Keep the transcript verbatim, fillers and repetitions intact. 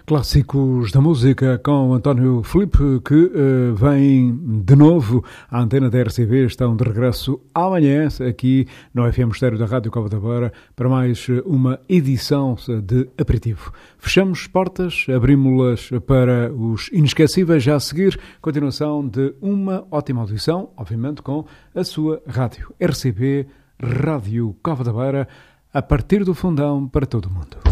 Clássicos da música com António Filipe, que uh, vem de novo à antena da R C B. Estão de regresso amanhã aqui no F M Estéreo da Rádio Cova da Beira para mais uma edição de aperitivo. Fechamos portas, abrimos-las para os inesquecíveis. Já a seguir, continuação de uma ótima audição, obviamente com a sua rádio R C B, Rádio Cova da Beira, a partir do fundão para todo o mundo.